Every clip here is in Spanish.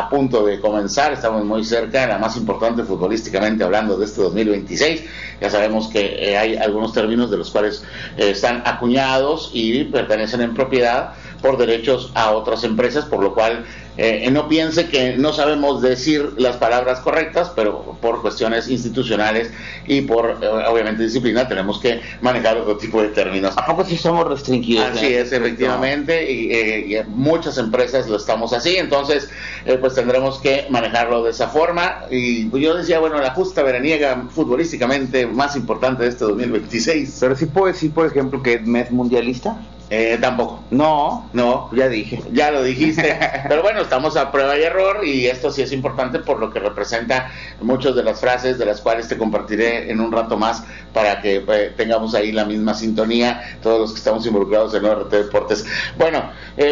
a punto de comenzar, estamos muy cerca, la más importante futbolísticamente hablando de este 2026. Ya sabemos que hay algunos términos de los cuales están acuñados y pertenecen en propiedad por derechos a otras empresas, por lo cual no piense que no sabemos decir las palabras correctas, pero por cuestiones institucionales y por obviamente disciplina tenemos que manejar otro tipo de términos. ¿A poco sí somos restringidos? Así es, efectivamente, y muchas empresas lo estamos así, entonces pues tendremos que manejarlo de esa forma. Y yo decía, bueno, la justa veraniega futbolísticamente más importante de este 2026. Pero sí puedo decir, por ejemplo, que es mes mundialista. Tampoco. No, ya dije. Ya lo dijiste. Pero bueno, estamos a prueba y error, y esto sí es importante por lo que representa muchas de las frases de las cuales te compartiré en un rato más para que tengamos ahí la misma sintonía, todos los que estamos involucrados en ORT Deportes. Bueno,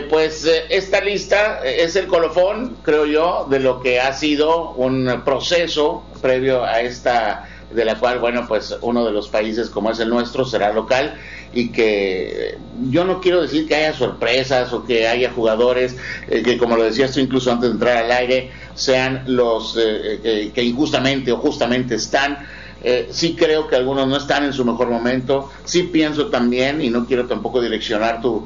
esta lista es el colofón, creo yo, de lo que ha sido un proceso previo a esta, de la cual, bueno, pues uno de los países como es el nuestro será local, y que yo no quiero decir que haya sorpresas o que haya jugadores que, como lo decías tú incluso antes de entrar al aire, sean los que injustamente o justamente están. Sí creo que algunos no están en su mejor momento, sí pienso también, y no quiero tampoco direccionar tu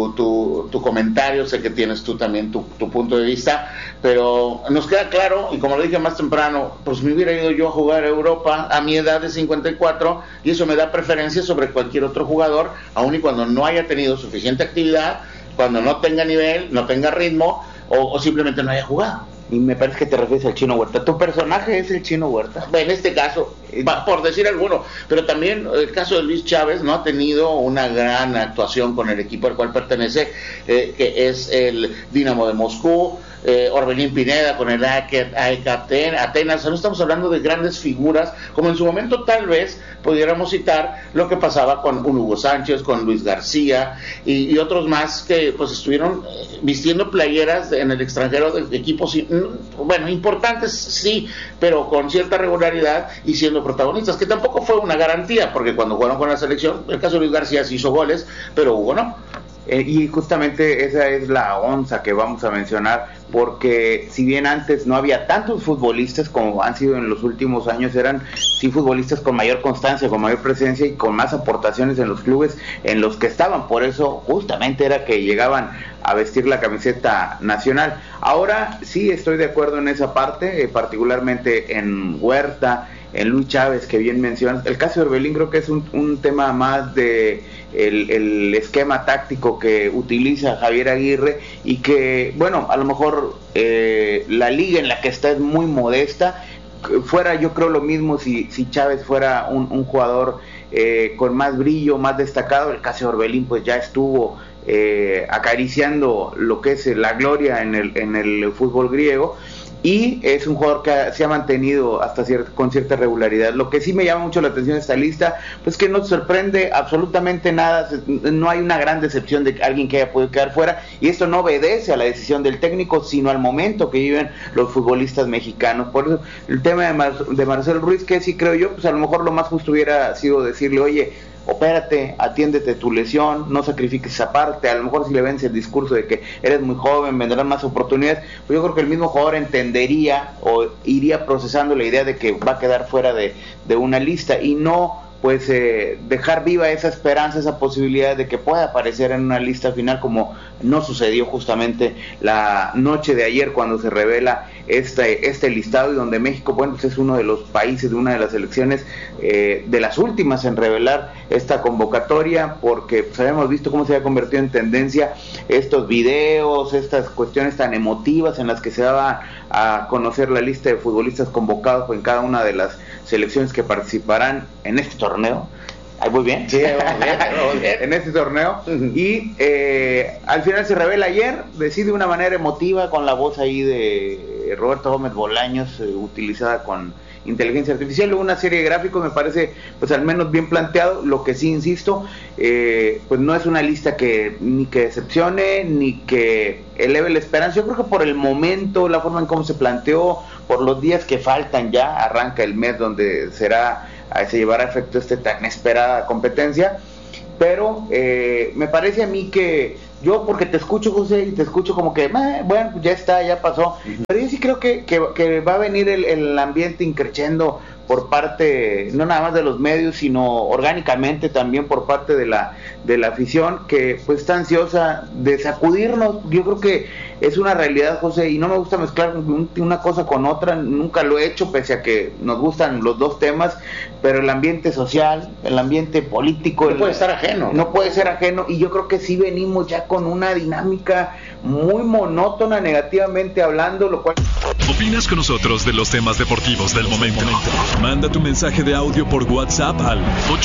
comentario, sé que tienes tú también tu punto de vista, pero nos queda claro, y como lo dije más temprano, pues me hubiera ido yo a jugar a Europa a mi edad de 54, y eso me da preferencia sobre cualquier otro jugador, aun y cuando no haya tenido suficiente actividad, cuando no tenga nivel, no tenga ritmo, o simplemente no haya jugado. Y me parece que te refieres al Chino Huerta. ¿Tu personaje es el Chino Huerta? En este caso, por decir alguno, pero también el caso de Luis Chávez no ha tenido una gran actuación con el equipo al cual pertenece, que es el Dinamo de Moscú. Orbelín Pineda con el AEK Atenas. No estamos hablando de grandes figuras, como en su momento tal vez pudiéramos citar lo que pasaba con un Hugo Sánchez, con Luis García y otros más que pues estuvieron vistiendo playeras en el extranjero de equipos, bueno, importantes sí, pero con cierta regularidad y siendo protagonistas, que tampoco fue una garantía, porque cuando jugaron con la selección, el caso de Luis García sí hizo goles, pero Hugo no. Y justamente esa es la onza que vamos a mencionar, porque si bien antes no había tantos futbolistas como han sido en los últimos años, eran sí futbolistas con mayor constancia, con mayor presencia y con más aportaciones en los clubes en los que estaban. Por eso justamente era que llegaban a vestir la camiseta nacional. Ahora sí estoy de acuerdo en esa parte, particularmente en Huerta, en Luis Chávez, que bien mencionas. El caso de Orbelín creo que es un tema más de el esquema táctico que utiliza Javier Aguirre, y que, bueno, a lo mejor la liga en la que está es muy modesta. Fuera, yo creo lo mismo si Chávez fuera un jugador con más brillo, más destacado. El caso de Orbelín pues ya estuvo acariciando lo que es la gloria en el fútbol griego, y es un jugador que se ha mantenido con cierta regularidad. Lo que sí me llama mucho la atención de esta lista, pues que no sorprende absolutamente nada, no hay una gran decepción de alguien que haya podido quedar fuera, y esto no obedece a la decisión del técnico, sino al momento que viven los futbolistas mexicanos. Por eso el tema de Marcelo Ruiz, que sí creo yo, pues a lo mejor lo más justo hubiera sido decirle, oye, opérate, atiéndete tu lesión, no sacrifiques esa parte. A lo mejor si le vence el discurso de que eres muy joven, vendrán más oportunidades, pues yo creo que el mismo jugador entendería o iría procesando la idea de que va a quedar fuera de una lista, y no pues dejar viva esa esperanza, esa posibilidad de que pueda aparecer en una lista final, como no sucedió justamente la noche de ayer cuando se revela este listado, y donde México, bueno, pues es uno de los países, de una de las selecciones de las últimas en revelar esta convocatoria, porque pues habíamos visto cómo se había convertido en tendencia estos videos, estas cuestiones tan emotivas en las que se daba a conocer la lista de futbolistas convocados en cada una de las selecciones que participarán en este torneo. ¿Ahí voy bien? Sí, vamos bien. En este torneo. Y al final se revela ayer, decide de una manera emotiva, con la voz ahí de Roberto Gómez Bolaños, utilizada con inteligencia artificial. Luego una serie de gráficos, me parece pues al menos bien planteado. Lo que sí insisto, pues no es una lista que ni que decepcione ni que eleve la esperanza. Yo creo que por el momento, la forma en cómo se planteó, por los días que faltan, ya arranca el mes donde se llevará a efecto tan esperada competencia. Pero me parece a mí que yo, porque te escucho, José, y te escucho como que bueno, ya está, ya pasó, pero yo sí sí creo que va a venir el ambiente increciendo por parte, no nada más de los medios, sino orgánicamente también por parte de la afición, que pues está ansiosa de sacudirnos. Yo creo que es una realidad, José, y no me gusta mezclar una cosa con otra, nunca lo he hecho, pese a que nos gustan los dos temas, pero el ambiente social, el ambiente político... No puede estar ajeno. No puede ser ajeno, y yo creo que sí venimos ya con una dinámica muy monótona, negativamente hablando, lo cual... ¿Opinas con nosotros de los temas deportivos del momento? Manda tu mensaje de audio por WhatsApp al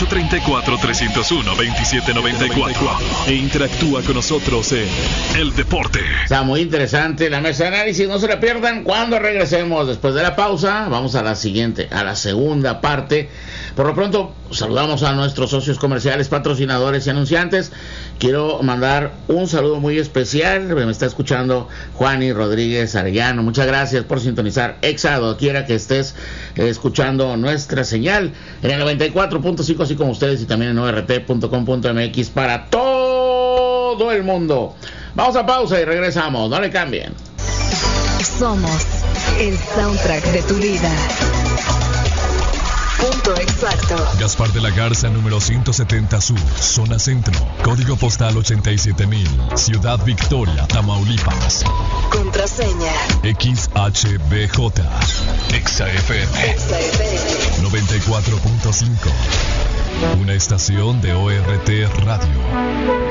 834-301-2794 e interactúa con nosotros en El Deporte. Está muy interesante la mesa de análisis, no se la pierdan. Cuando regresemos después de la pausa, vamos a la segunda parte. Por lo pronto, saludamos a nuestros socios comerciales, patrocinadores y anunciantes. Quiero mandar un saludo muy especial. Me está escuchando Juani Rodríguez Arellano. Muchas gracias por sintonizar Exa, donde quiera que estés escuchando nuestra señal en el 94.5, así como ustedes, y también en ort.com.mx para todo el mundo. Vamos a pausa y regresamos. No le cambien. Somos el soundtrack de tu vida. Punto exacto. Gaspar de la Garza, número 170 Sur, zona centro, código postal 87,000, Ciudad Victoria, Tamaulipas. Contraseña XHBJ, XFM 94.5, una estación de ORT Radio.